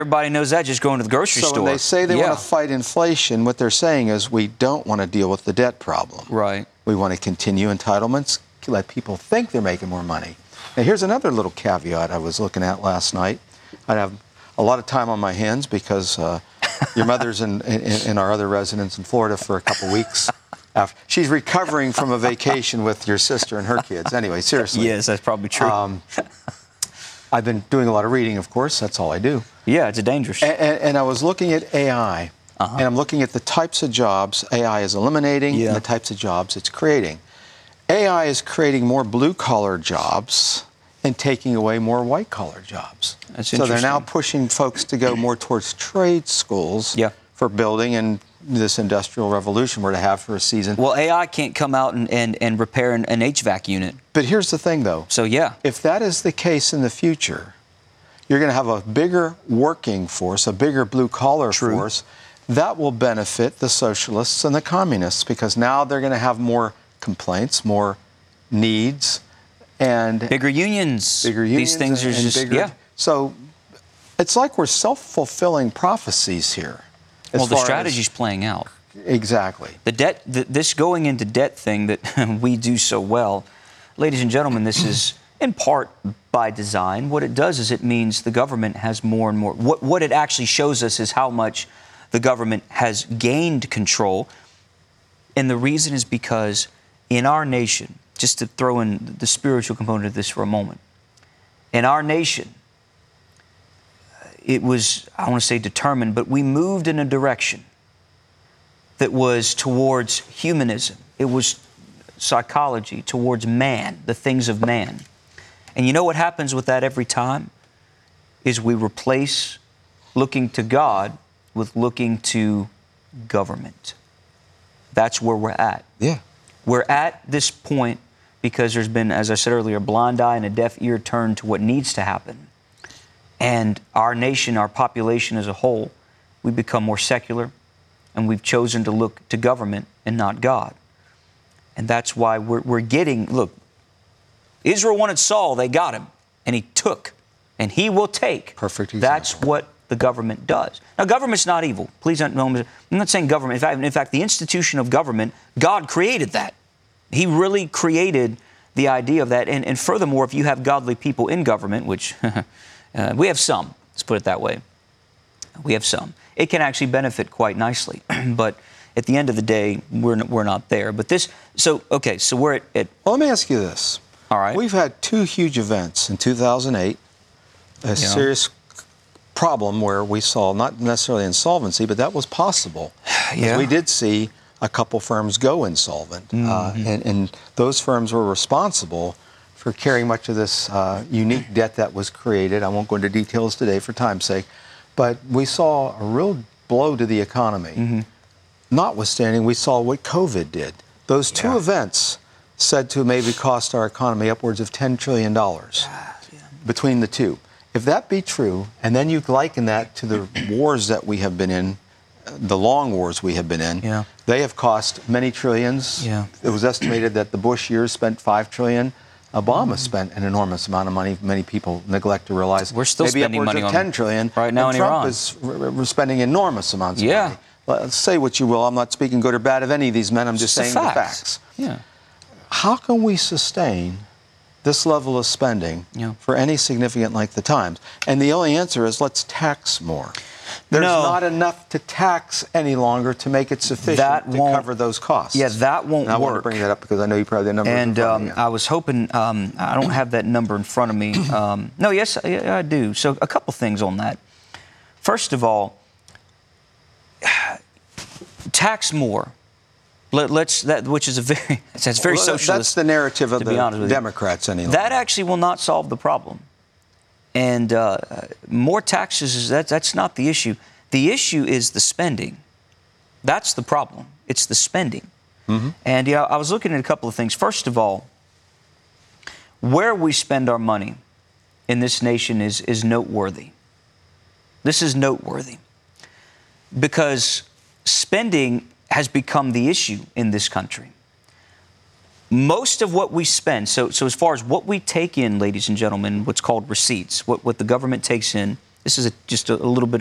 Everybody knows that just going to the grocery store. So when they say they want to fight inflation, what they're saying is we don't want to deal with the debt problem. Right. We want to continue entitlements, let people think they're making more money. Now, here's another little caveat I was looking at last night. I have a lot of time on my hands because your mother's in our other residence in Florida for a couple weeks. She's recovering from a vacation with your sister and her kids. Anyway, seriously. Yes, that's probably true. I've been doing a lot of reading, of course. That's all I do. Yeah, it's dangerous. And I was looking at AI, and I'm looking at the types of jobs AI is eliminating and the types of jobs it's creating. AI is creating more blue-collar jobs and taking away more white-collar jobs. That's so they're now pushing folks to go more towards trade schools for building, and this industrial revolution we're to have for a season. Well, AI can't come out and repair an HVAC unit. But here's the thing, though. So, yeah. If that is the case in the future, you're going to have a bigger working force, a bigger blue-collar force. That will benefit the socialists and the communists because now they're going to have more complaints, more needs, and bigger unions. These things are just, So it's like we're self-fulfilling prophecies here. Well, the strategy's playing out. Exactly. The debt, this going into debt thing that we do so well, ladies and gentlemen, this is in part by design. What it does is it means the government has more and more. What it actually shows us is how much the government has gained control. And the reason is because in our nation, just to throw in the spiritual component of this for a moment, in our nation, it was, I want to say determined, but we moved in a direction that was towards humanism. It was psychology, towards man, the things of man. And you know what happens with that every time? Is we replace looking to God with looking to government. That's where we're at. Yeah. We're at this point because there's been, as I said earlier, a blind eye and a deaf ear turned to what needs to happen. And our nation, our population as a whole, we become more secular, and we've chosen to look to government and not God. And that's why we're getting, look, Israel wanted Saul, they got him, and he took, and he will take. Perfect example. That's what the government does. Now, government's not evil. Please don't know. I'm not saying government. In fact, the institution of government, God created that. He really created the idea of that. And furthermore, if you have godly people in government, which we have some, let's put it that way. We have some. It can actually benefit quite nicely. But at the end of the day, we're not there. But this, so we're at well, let me ask you this. All right. We've had two huge events in 2008, a serious problem where we saw not necessarily insolvency, but that was possible. Yeah. We did see a couple firms go insolvent, and those firms were responsible for carrying much of this unique debt that was created. I won't go into details today for time's sake, but we saw a real blow to the economy. Notwithstanding, we saw what COVID did. Those two events said to maybe cost our economy upwards of $10 trillion between the two. If that be true, and then you liken that to the wars that we have been in, the long wars we have been in, they have cost many trillions. It was estimated that the Bush years spent $5 trillion. Obama spent an enormous amount of money. Many people neglect to realize. We're still spending money on $10 trillion right now in Trump Iran. is spending enormous amounts of money. Let's say what you will. I'm not speaking good or bad of any of these men. I'm just saying the facts. How can we sustain this level of spending for any significant length of time? And the only answer is let's tax more. There's not enough to tax any longer to make it sufficient to cover those costs. Yeah, that won't work. I want to bring that up because I know you probably have the number in front of you. I was hoping, I don't have that number in front of me. No, yes, I do. So a couple things on that. First of all, tax more. Which is that's very socialist. That's the narrative of the Democrats anyway. That actually will not solve the problem. And more taxes, that's not the issue. The issue is the spending. That's the problem. It's the spending. And I was looking at a couple of things. First of all, where we spend our money in this nation is noteworthy. This is noteworthy because spending has become the issue in this country. Most of what we spend, so as far as what we take in, ladies and gentlemen, what's called receipts, what the government takes in This is just a little bit